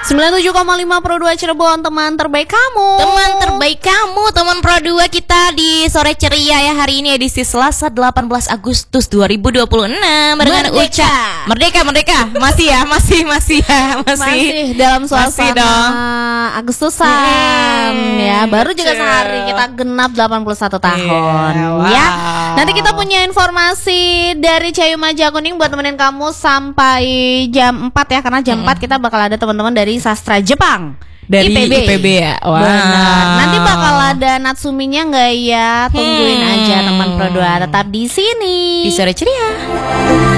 97,5 Pro 2 Cirebon, teman terbaik kamu. Teman terbaik kamu, teman Pro 2 kita di sore ceria ya. Hari ini edisi Selasa 18 Agustus 2026 dengan Uca. Merdeka. Masih dalam suasana Agustusan ya. Baru juga sehari kita genap 81 tahun. Ya. Nanti kita punya informasi dari Cayuma Jakuning buat temenin kamu sampai jam 4 ya, karena jam 4 kita bakal ada teman-teman dari Sastra Jepang. Dari IPB ya. Wow. Benar. Nanti bakal ada Natsuminya nggak ya? Tungguin aja teman Pro 2, tetap di sini di sore ceria.